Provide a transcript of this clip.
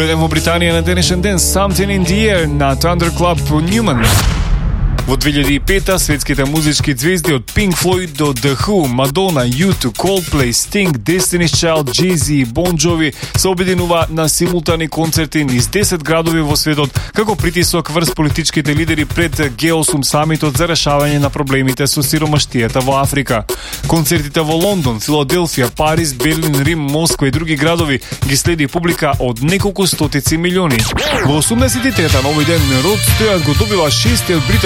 Проведен во Британија на денешен ден Something in the Air на Thunder Club Newman. Во 2005-та светските музички звезди од Pink Floyd до The Who, Madonna, U2, Coldplay, Sting, Destiny's Child, Jay-Z и Bon Jovi се обединува на симултани концерти низ 10 градови во светот како притисок врз политичките лидери пред G8 самитот за решавање на проблемите со сиромаштијата во Африка. Концертите во Лондон, Филаделфија, Париз, Берлин, Рим, Москва и други градови ги следи публика од неколку стотици милиони. Во 83-та на овој ден Род Стюарт го добива 6-тиот